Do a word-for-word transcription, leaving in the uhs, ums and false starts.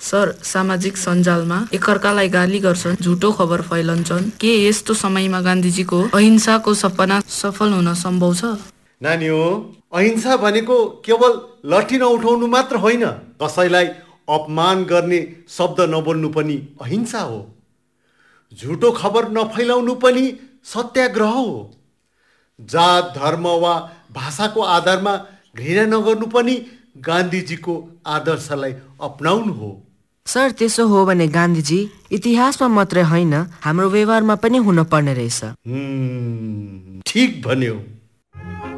Sir, सामाजिक सञ्जालमा एकअर्कालाई गाली गर्छन्, झुटो खबर फैलन्छन्। के यस्तो समयमा गान्धीजीको अहिंसाको सपना सफल हुन सम्भव छ? नानी हो, अहिंसा भनेको केवल लठी नउठाउनु मात्र होइन, कसैलाई अपमान गर्ने शब्द नबोल्नु पनि अहिंसा हो। झुटो खबर नफैलाउनु पनि सत्याग्रह हो। जात, धर्म वा भाषाको आधारमा घृणा नगर्नु पनि गान्धीजीको आदर्शलाई अपनाउनु हो। सर, त्यसो हो भने गान्धीजी इतिहासमा मात्रै होइन, हाम्रो व्यवहारमा पनि हुन पर्ने रहेछ। ठिक भन्यो।